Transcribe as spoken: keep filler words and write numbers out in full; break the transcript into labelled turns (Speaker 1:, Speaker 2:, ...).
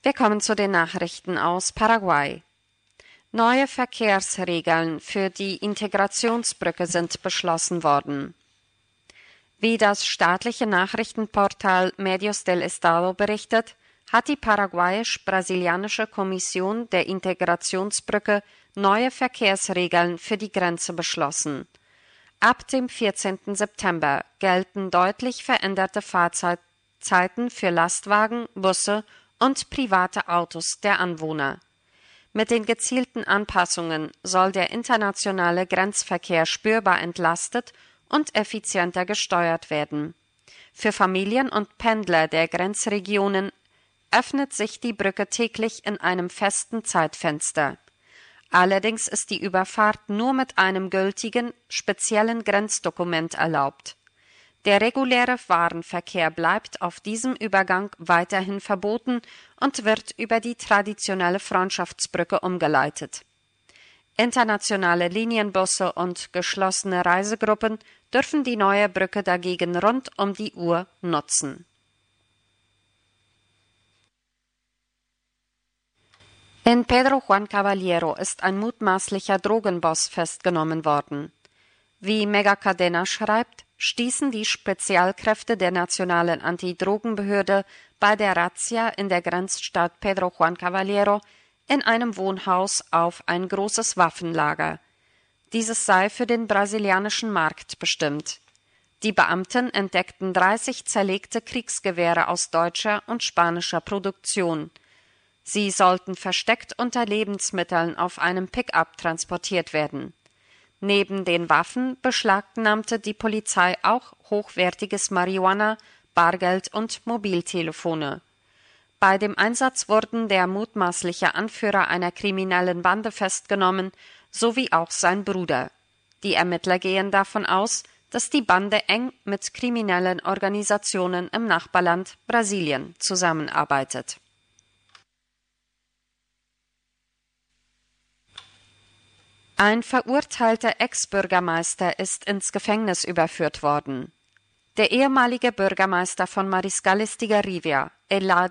Speaker 1: Wir kommen zu den Nachrichten aus Paraguay. Neue Verkehrsregeln für die Integrationsbrücke sind beschlossen worden. Wie das staatliche Nachrichtenportal Medios del Estado berichtet, hat die paraguayisch-brasilianische Kommission der Integrationsbrücke neue Verkehrsregeln für die Grenze beschlossen. Ab dem vierzehnten September gelten deutlich veränderte Fahrzeiten für Lastwagen, Busse und private Autos der Anwohner. Mit den gezielten Anpassungen soll der internationale Grenzverkehr spürbar entlastet und effizienter gesteuert werden. Für Familien und Pendler der Grenzregionen öffnet sich die Brücke täglich in einem festen Zeitfenster. Allerdings ist die Überfahrt nur mit einem gültigen, speziellen Grenzdokument erlaubt. Der reguläre Warenverkehr bleibt auf diesem Übergang weiterhin verboten und wird über die traditionelle Freundschaftsbrücke umgeleitet. Internationale Linienbusse und geschlossene Reisegruppen dürfen die neue Brücke dagegen rund um die Uhr nutzen. In Pedro Juan Caballero ist ein mutmaßlicher Drogenboss festgenommen worden. Wie Megacadena schreibt, stießen die Spezialkräfte der Nationalen Antidrogenbehörde bei der Razzia in der Grenzstadt Pedro Juan Caballero in einem Wohnhaus auf ein großes Waffenlager. Dieses sei für den brasilianischen Markt bestimmt. Die Beamten entdeckten dreißig zerlegte Kriegsgewehre aus deutscher und spanischer Produktion. Sie sollten versteckt unter Lebensmitteln auf einem Pick-up transportiert werden. Neben den Waffen beschlagnahmte die Polizei auch hochwertiges Marihuana, Bargeld und Mobiltelefone. Bei dem Einsatz wurden der mutmaßliche Anführer einer kriminellen Bande festgenommen, sowie auch sein Bruder. Die Ermittler gehen davon aus, dass die Bande eng mit kriminellen Organisationen im Nachbarland Brasilien zusammenarbeitet. Ein verurteilter Ex-Bürgermeister ist ins Gefängnis überführt worden. Der ehemalige Bürgermeister von Mariscal Estigarribia, Elad